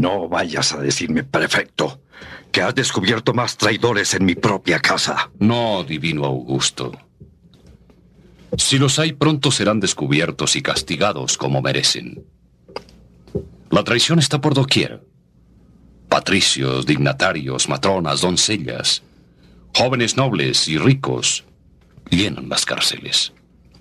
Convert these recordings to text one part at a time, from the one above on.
No vayas a decirme, prefecto, que has descubierto más traidores en mi propia casa. No, divino Augusto. Si los hay, pronto serán descubiertos y castigados como merecen. La traición está por doquier. Patricios, dignatarios, matronas, doncellas, jóvenes nobles y ricos llenan las cárceles.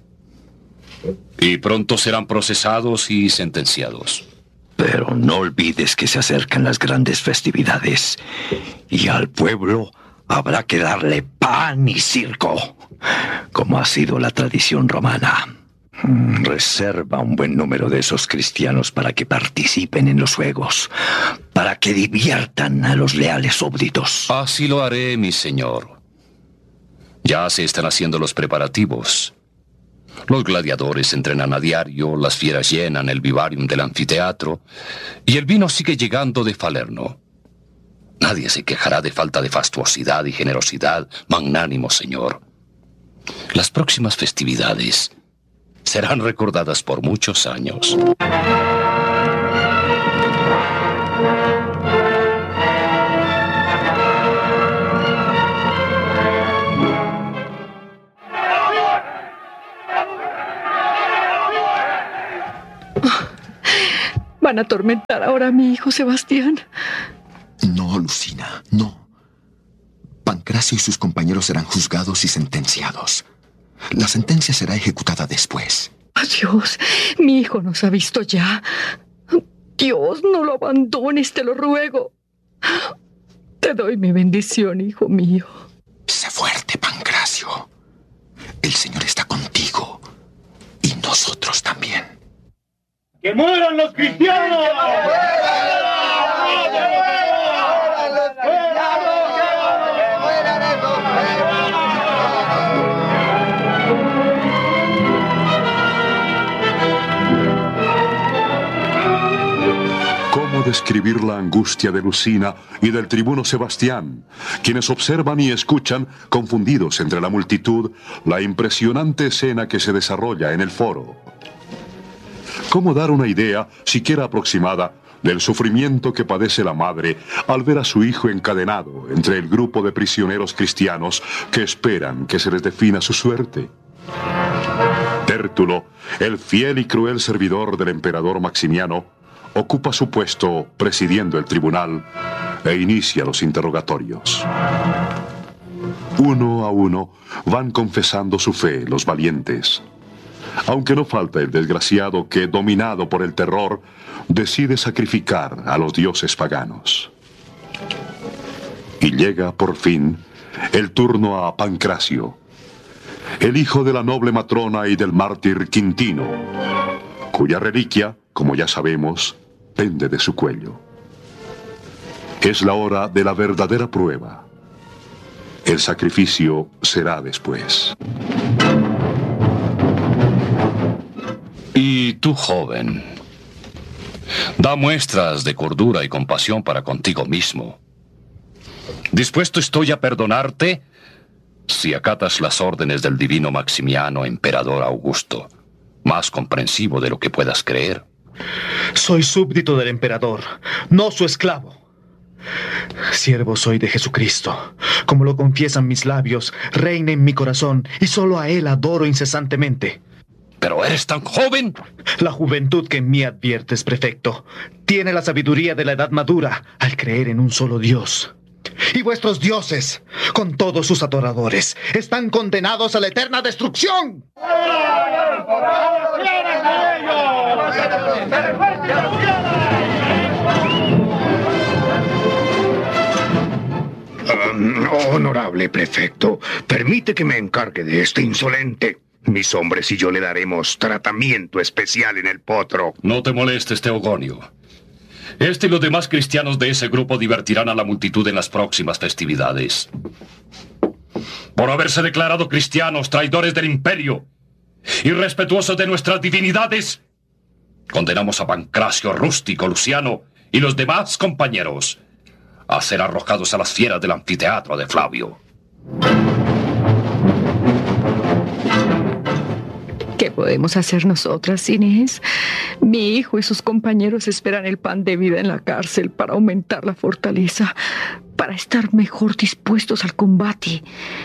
Y pronto serán procesados y sentenciados. Pero no olvides que se acercan las grandes festividades y al pueblo habrá que darle pan y circo, como ha sido la tradición romana. Reserva un buen número de esos cristianos para que participen en los juegos, para que diviertan a los leales súbditos. Así lo haré, mi señor. Ya se están haciendo los preparativos. Los gladiadores entrenan a diario, las fieras llenan el vivarium del anfiteatro y el vino sigue llegando de Falerno. Nadie se quejará de falta de fastuosidad y generosidad, magnánimo señor. Las próximas festividades serán recordadas por muchos años. ¿Van a atormentar ahora a mi hijo Sebastián? No, Lucina, no. Pancracio y sus compañeros serán juzgados y sentenciados. La sentencia será ejecutada después. Dios, mi hijo nos ha visto ya. Dios, no lo abandones, te lo ruego. Te doy mi bendición, hijo mío. Sé fuerte, Pancracio. El Señor está contigo. Y nosotros también. ¡Que mueran los cristianos! ¿Cómo describir la angustia de Lucina y del tribuno Sebastián, quienes observan y escuchan, confundidos entre la multitud, la impresionante escena que se desarrolla en el foro? ¿Cómo dar una idea, siquiera aproximada, del sufrimiento que padece la madre al ver a su hijo encadenado entre el grupo de prisioneros cristianos que esperan que se les defina su suerte? Tértulo, el fiel y cruel servidor del emperador Maximiano, ocupa su puesto presidiendo el tribunal e inicia los interrogatorios. Uno a uno van confesando su fe los valientes, aunque no falta el desgraciado que, dominado por el terror, decide sacrificar a los dioses paganos. Y llega, por fin, el turno a Pancracio, el hijo de la noble matrona y del mártir Quintino, cuya reliquia, como ya sabemos, pende de su cuello. Es la hora de la verdadera prueba. El sacrificio será después. Y tú, joven, da muestras de cordura y compasión para contigo mismo. Dispuesto estoy a perdonarte si acatas las órdenes del divino Maximiano, emperador Augusto, más comprensivo de lo que puedas creer. Soy súbdito del emperador, no su esclavo. Siervo soy de Jesucristo. Como lo confiesan mis labios, reina en mi corazón, y solo a él adoro incesantemente. ¿Pero eres tan joven? La juventud que en mí adviertes, prefecto, tiene la sabiduría de la edad madura al creer en un solo Dios. Y vuestros dioses, con todos sus adoradores, están condenados a la eterna destrucción. Honorable prefecto, permite que me encargue de este insolente. Mis hombres y yo le daremos tratamiento especial en el potro. No te molestes, Teogonio. Este y los demás cristianos de ese grupo divertirán a la multitud en las próximas festividades. Por haberse declarado cristianos, traidores del imperio, irrespetuosos de nuestras divinidades, condenamos a Pancracio, Rústico, Luciano y los demás compañeros a ser arrojados a las fieras del anfiteatro de Flavio. Que ¿Qué podemos hacer nosotras, Inés? Mi hijo y sus compañeros esperan el pan de vida en la cárcel para aumentar la fortaleza, para estar mejor dispuestos al combate.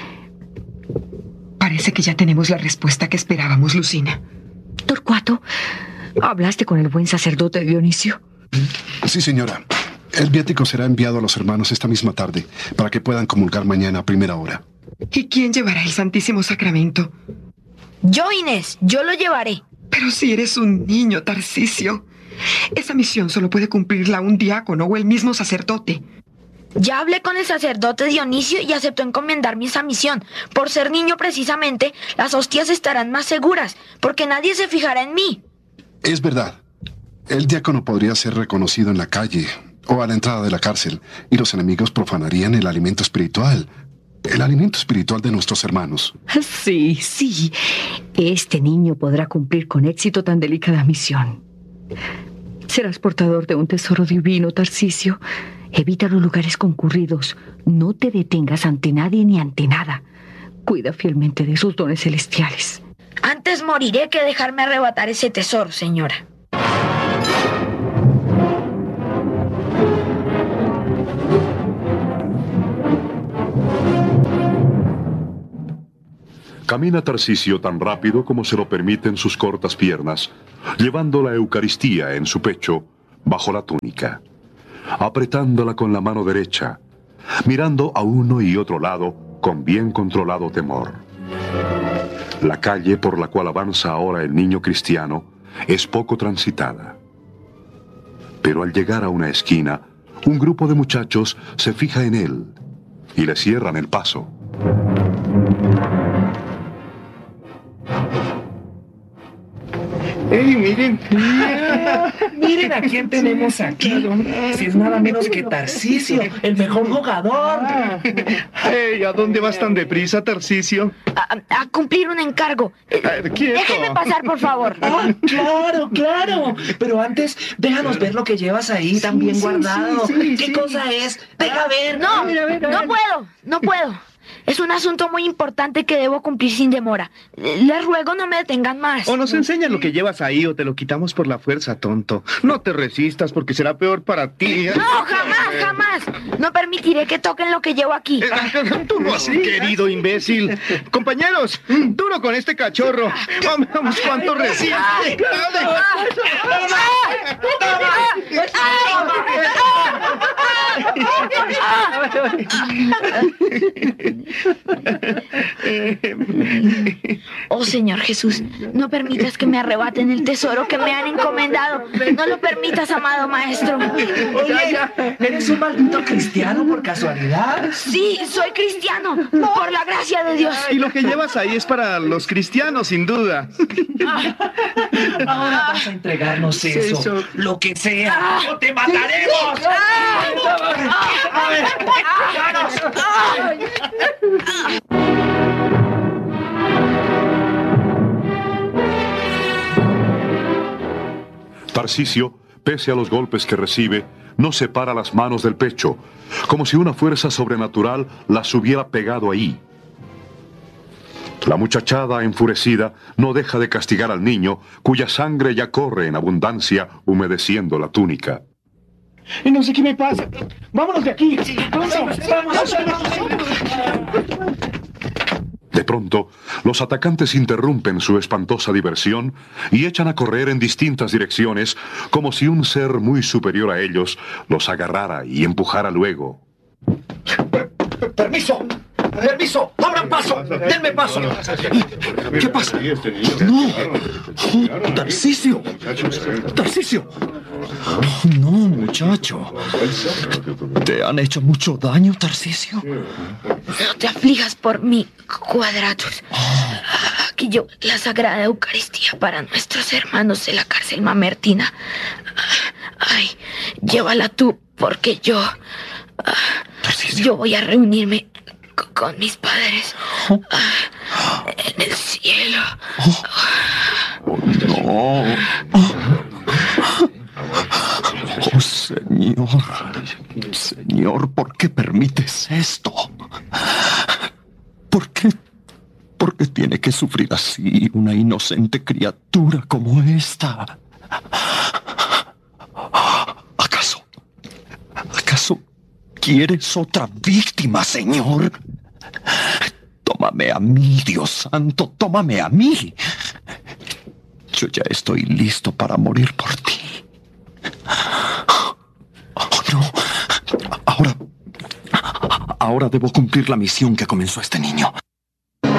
Parece que ya tenemos la respuesta que esperábamos, Lucina. Torcuato, ¿hablaste con el buen sacerdote Dionisio? Sí, señora. El viático será enviado a los hermanos esta misma tarde para que puedan comulgar mañana a primera hora. ¿Y quién llevará el Santísimo Sacramento? Yo, Inés, yo lo llevaré. Pero si eres un niño, Tarcisio, esa misión solo puede cumplirla un diácono o el mismo sacerdote. Ya hablé con el sacerdote Dionisio y aceptó encomendarme esa misión. Por ser niño precisamente, las hostias estarán más seguras, porque nadie se fijará en mí. Es verdad. El diácono podría ser reconocido en la calle o a la entrada de la cárcel, y los enemigos profanarían el alimento espiritual de nuestros hermanos. Sí, sí. Este niño podrá cumplir con éxito tan delicada misión. Serás portador de un tesoro divino, Tarcisio. Evita los lugares concurridos. No te detengas ante nadie ni ante nada. Cuida fielmente de sus dones celestiales. Antes moriré que dejarme arrebatar ese tesoro, señora. Camina Tarcisio tan rápido como se lo permiten sus cortas piernas, llevando la Eucaristía en su pecho, bajo la túnica, apretándola con la mano derecha, mirando a uno y otro lado con bien controlado temor. La calle por la cual avanza ahora el niño cristiano es poco transitada. Pero al llegar a una esquina, un grupo de muchachos se fija en él y le cierran el paso. ¡Ey, miren! ¡Miren a quién tenemos aquí! Si es nada menos que Tarcisio, el mejor jugador. ¡Ey! ¿A dónde vas tan deprisa, Tarcisio? A cumplir un encargo. Déjenme pasar, por favor. ¡Claro, claro! Pero antes, déjanos ver lo que llevas ahí tan bien guardado. ¿Qué cosa es? ¡Deja ver! No, no puedo. Es un asunto muy importante que debo cumplir sin demora. Les ruego no me detengan más. O nos enseñan lo que llevas ahí o te lo quitamos por la fuerza, tonto. No te resistas porque será peor para ti. No, jamás. No permitiré que toquen lo que llevo aquí. Tú no has querido, imbécil. Compañeros, duro con este cachorro. Vamos, cuánto resiste. Oh, Señor Jesús, no permitas que me arrebaten el tesoro que me han encomendado. No lo permitas, amado maestro. Oye, ¿eres un maldito cristiano por casualidad? Sí, soy cristiano, por la gracia de Dios. Y lo que llevas ahí es para los cristianos, sin duda. Ahora vas a entregarnos eso, lo que sea, o te mataremos. A ver, Tarcisio, pese a los golpes que recibe, no separa las manos del pecho, como si una fuerza sobrenatural las hubiera pegado ahí. La muchachada, enfurecida, no deja de castigar al niño, cuya sangre ya corre en abundancia, humedeciendo la túnica. No sé qué me pasa. Vámonos de aquí. Vamos. De pronto, los atacantes interrumpen su espantosa diversión y echan a correr en distintas direcciones, como si un ser muy superior a ellos los agarrara y empujara luego. ¡Permiso! ¡Abran paso! ¡Denme paso! ¿Qué pasa? ¡No! ¡Tarcisio! No, muchacho. ¿Te han hecho mucho daño, Tarcisio? No te aflijas por mí, Cuadratus. Aquí llevo la Sagrada Eucaristía para nuestros hermanos de la cárcel mamertina. Ay, llévala tú, porque yo voy a reunirme con mis padres en el cielo. No. Oh, Señor, ¿por qué permites esto? ¿Por qué ¿Por qué tiene que sufrir así una inocente criatura como esta? ¿Acaso quieres otra víctima, Señor? Tómame a mí, Dios santo, tómame a mí. Yo ya estoy listo para morir por ti. Oh, no. Ahora debo cumplir la misión que comenzó este niño.